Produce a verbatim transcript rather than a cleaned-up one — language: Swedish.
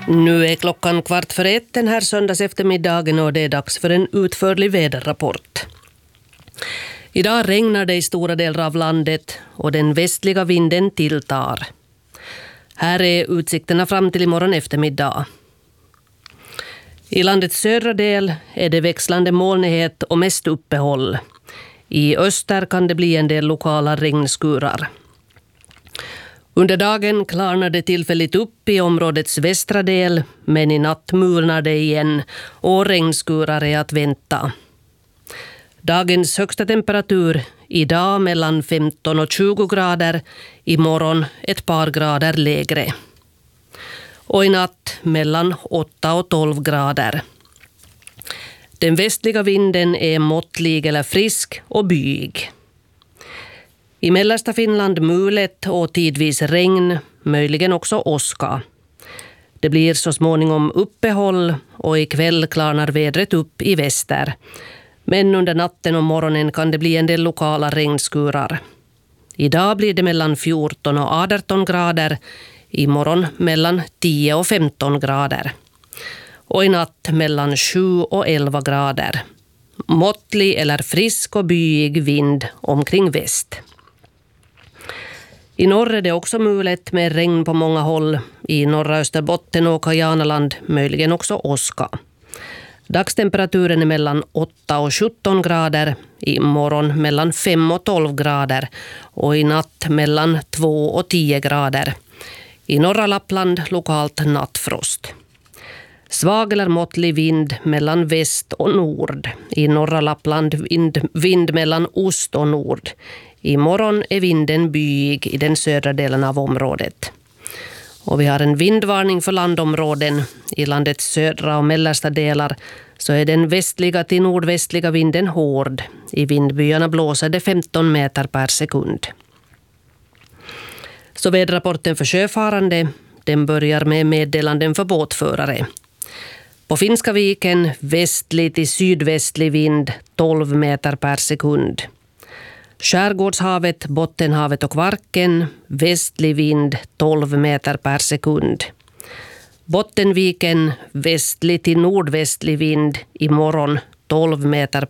Nu är klockan kvart för ett den här söndags eftermiddagen och det är dags för en utförlig väderrapport. Idag regnar det i stora delar av landet och den västliga vinden tilltar. Här är utsikterna fram till imorgon eftermiddag. I landets södra del är det växlande molnighet och mest uppehåll. I öster kan det bli en del lokala regnskurar. Under dagen klarnar det tillfälligt upp i områdets västra del, men i natt mulnar det igen och regnskurar är att vänta. Dagens högsta temperatur idag mellan femton och tjugo grader, imorgon ett par grader lägre. Och i natt mellan åtta och tolv grader. Den västliga vinden är måttlig eller frisk och byig. I mellersta Finland mulet och tidvis regn, möjligen också åska. Det blir så småningom uppehåll och ikväll klarnar vädret upp i väster. Men under natten och morgonen kan det bli en del lokala regnskurar. Idag blir det mellan fjorton och arton grader, imorgon mellan tio och femton grader. Och i natt mellan sju och elva grader. Måttlig eller frisk och byig vind omkring väst. I norr är det också mulet med regn på många håll. I norra Österbotten och Kajanaland möjligen också åska. Dagstemperaturen är mellan åtta och sjutton grader, i morgon mellan fem och tolv grader och i natt mellan två och tio grader. I norra Lappland lokalt nattfrost. Svag eller måttlig vind mellan väst och nord. I norra Lappland vind, vind mellan ost och nord. Imorgon är vinden byig i den södra delen av området. Och vi har en vindvarning för landområden. I landets södra och mellersta delar så är den västliga till nordvästliga vinden hård. I vindbyarna blåser det femton meter per sekund. Så väderrapporten för sjöfarande, den börjar med meddelanden för båtförare. På Finska viken västlig till sydvästlig vind tolv meter per sekund. Skärgårdshavet, Bottenhavet och Kvarken, västlig vind tolv meter per sekund. Bottenviken, västlig till nordvästlig vind imorgon tolv meter